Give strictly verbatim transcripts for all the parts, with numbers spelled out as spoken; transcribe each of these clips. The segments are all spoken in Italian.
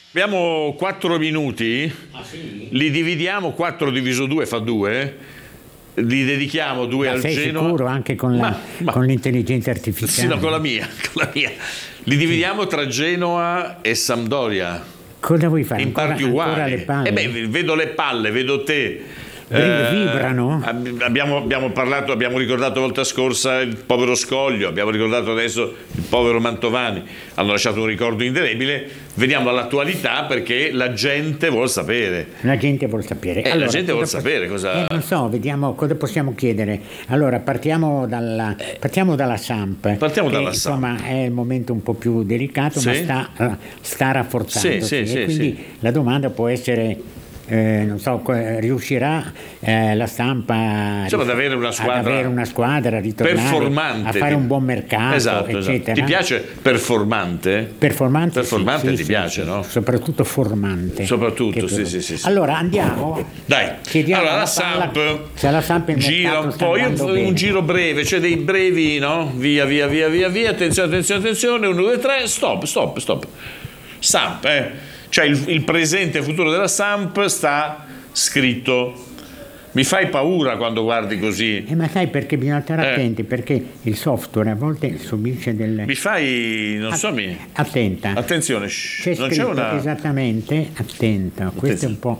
Abbiamo quattro minuti, Ah, sì? li dividiamo, quattro diviso due fa due, li dedichiamo due Ma al sei Genoa. sicuro anche con, la, Ma- ma- con l'intelligenza Sì, artificiale? no, con la mia, con la mia. Li dividiamo tra Genoa e Sampdoria, Cosa vuoi fare? in Ancora, parti ancora uguali. le palle? Eh beh, vedo le palle, vedo te. Vi- vibrano? ab- abbiamo, abbiamo parlato, abbiamo ricordato la volta scorsa il povero Scoglio, abbiamo ricordato adesso il povero Mantovani, hanno lasciato un ricordo indelebile. Veniamo all'attualità perché la gente vuol sapere. La gente vuol sapere. Eh, la gente cosa vuol poss- sapere cosa- Eh, non so, vediamo cosa possiamo chiedere. Allora, partiamo dalla, partiamo dalla Samp. Partiamo che, dalla Samp. Insomma, è il momento un po' più delicato, ma Sì. sta, eh, sta rafforzandosi. Sì, sì, e sì, quindi sì. la domanda può essere... eh, non so, que- riuscirà eh, la Stampa Insomma, ad avere una squadra ad avere una squadra, a ritornare performante, a fare ti- un buon mercato, esatto, esatto. eccetera. Ti piace performante? Performante, Performante sì, ti sì, piace, sì, no? Soprattutto formante. Soprattutto, Che sì, per- sì, sì, sì. Allora andiamo. Dai, Chiediamo allora la alla palla Samp se la Samp il gira mercato un sta po', io andando un bene. giro breve, cioè dei brevi, no? Via, via, via, via, via, attenzione, attenzione, attenzione, uno, due, tre, stop, stop, stop. Samp, eh. Cioè il, il presente e futuro della Samp sta scritto. Mi fai paura quando guardi così. Eh, ma sai perché bisogna stare Eh. attenti, perché il software a volte subisce delle... Mi fai, non so, mi... Attenta. Attenzione, shh, C'è non c'è scritto una... esattamente, attenta, questo è un po'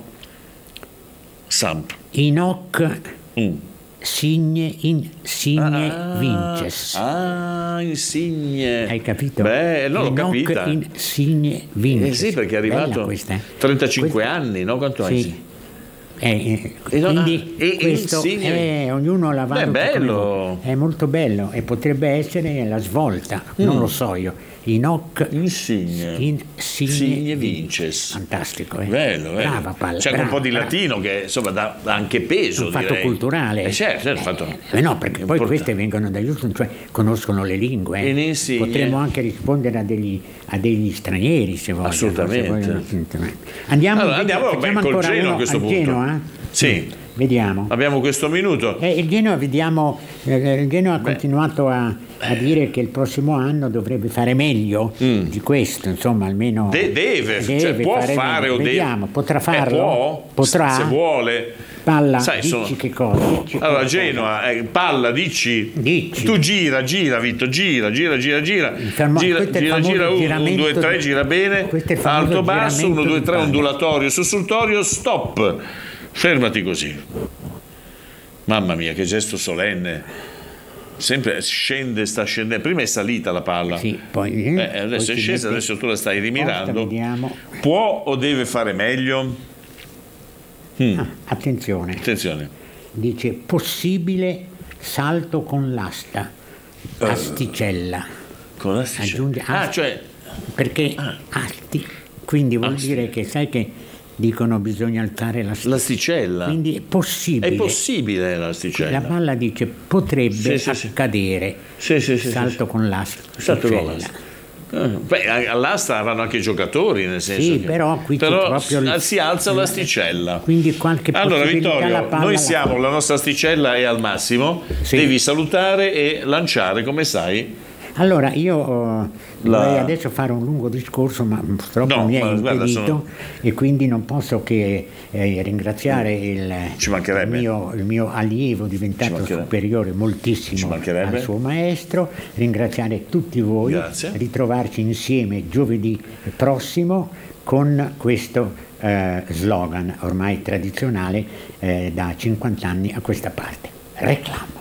Samp. Inoc Mm. Signe Insigne Ah, Vinces. Ah, Insigne. Hai capito? Beh, non l'ho Inoc capita. Insigne Vinces. Eh sì, perché è Bella arrivato questa, eh. trentacinque Questa- anni, no? Quanto hai? Sì. Eh, eh, E no- quindi ah, e- e questo Insigne. è, ognuno la valuta Beh, come bello. vuole. È molto bello e potrebbe essere la svolta, non Mm. lo so io. Inoc Insigne. Insigne Insigne Vinces. Fantastico, eh? Bello, bello. Brava palla. C'è anche un brava, po' di brava. latino che insomma dà dà anche peso. Un fatto direi. culturale. Eh, certo, certo, fatto- Eh, no, perché poi importante. queste vengono da Houston, cioè conoscono le lingue. eh. E ne insigne. Potremmo anche rispondere a degli, a degli stranieri se vogliono. Assolutamente. se vogliono, assolutamente. Andiamo, Allora, andiamo, facciamo beh, col ancora Genoa uno a questo al punto. Genoa? Sì. Vediamo. Abbiamo questo minuto. Eh, il Genoa, vediamo, eh, il Genoa ha Beh. continuato a, a dire che il prossimo anno dovrebbe fare meglio di questo, insomma, almeno Mm. De- deve, cioè, può fare meglio. o deve. Vediamo, potrà Eh, farlo? può, Potrà? se vuole. Palla, Sai, dici sono- che cosa? Dici Allora, che cosa. Genoa, eh, palla, dici. Dici. Tu gira, gira, Vitto, gira, gira, gira, gira. Il fermo- gira, questo è il gira, famoso gira, uno, giramento due, tre, di- gira bene. questo è il famoso Alto, basso, giramento uno, due, di tre, palla. ondulatorio, sussultorio, stop. Fermati così. Mamma mia, che gesto solenne. Sempre scende, sta scendendo. Prima è salita la palla. Sì, poi, Eh, poi adesso è si scesa, mette- adesso tu la stai Posta, rimirando. vediamo. Può o deve fare meglio? Mm, Ah, attenzione, Attenzione. dice possibile salto con l'asta, asticella. Con la sticella. Aggiunge Ah, asti- cioè, perché asti, quindi vuol Asti. dire che sai che dicono bisogna alzare la la sticella. quindi è possibile. È possibile la La sticella. palla dice potrebbe Sì, sì, sì. accadere. Sì, sì, sì, salto sì. con l'asta. Salto con l'asta. Eh, Beh, all'asta vanno anche i giocatori, nel senso Sì, che... però qui c'è Però proprio il- si alza l'asticella. Quindi qualche Allora possibilità Vittorio, la palla noi la- siamo, la nostra asticella è al massimo, Sì. devi salutare e lanciare, come sai. Allora, io eh, La- vorrei adesso fare un lungo discorso, ma purtroppo No, mi è ma guarda, impedito sono- e quindi non posso che eh, ringraziare il, Ci mancherebbe. il mio, il mio allievo Ci diventato mancherebbe. superiore Ci moltissimo mancherebbe. al suo maestro, ringraziare tutti voi, Grazie. ritrovarci insieme giovedì prossimo con questo eh, slogan ormai tradizionale eh, da cinquanta anni a questa parte. Reclamo.